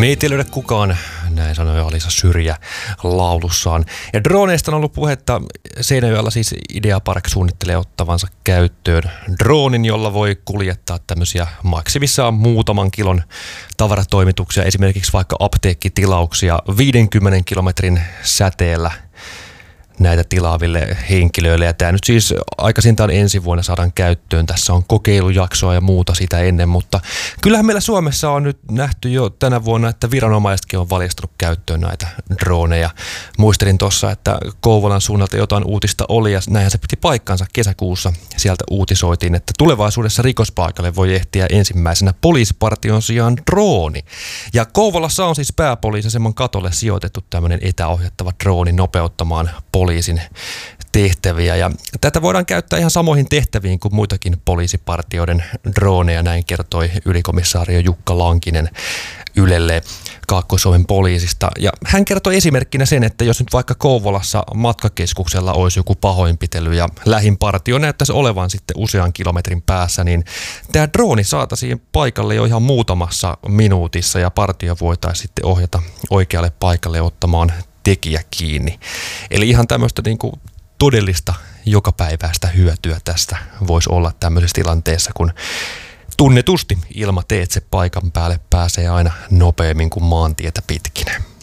Meitä ei löydä kukaan, näin sanoi Alisa Syrjä laulussaan. Ja droneista on ollut puhetta. Seinäjoella siis Ideapark suunnittelee ottavansa käyttöön droonin, jolla voi kuljettaa tämmöisiä maksimissaan muutaman kilon tavaratoimituksia, esimerkiksi vaikka apteekkitilauksia 50 kilometrin säteellä näitä tilaaville henkilöille. Ja tämä nyt siis aikaisintaan ensi vuonna saadaan käyttöön. Tässä on kokeilujaksoa ja muuta sitä ennen, mutta kyllähän meillä Suomessa on nyt nähty jo tänä vuonna, että viranomaisetkin on valjastunut käyttöön näitä droneja. Muistelin tuossa, että Kouvolan suunnalta jotain uutista oli ja näinhän se piti paikkansa kesäkuussa. Sieltä uutisoitiin, että tulevaisuudessa rikospaikalle voi ehtiä ensimmäisenä poliisipartion sijaan drooni. Ja Kouvolassa on siis pääpoliisiaseman katolle sijoitettu tämmöinen etäohjattava drooni nopeuttamaan poliisin tehtäviä, ja tätä voidaan käyttää ihan samoihin tehtäviin kuin muitakin poliisipartioiden droneja, näin kertoi ylikomissaario Jukka Lankinen Ylelle Kaakkois-Suomen poliisista. Ja hän kertoi esimerkkinä sen, että jos nyt vaikka Kouvolassa matkakeskuksella olisi joku pahoinpitely ja lähin partio näyttäisi olevan sitten usean kilometrin päässä, niin tämä drooni saataisiin paikalle jo ihan muutamassa minuutissa ja partio voitaisiin sitten ohjata oikealle paikalle ottamaan tekijä kiinni. Eli ihan tämmöistä niin kuin todellista jokapäiväistä hyötyä tästä voisi olla tämmöisessä tilanteessa, kun tunnetusti ilmateitse paikan päälle pääsee aina nopeammin kuin maantietä pitkin.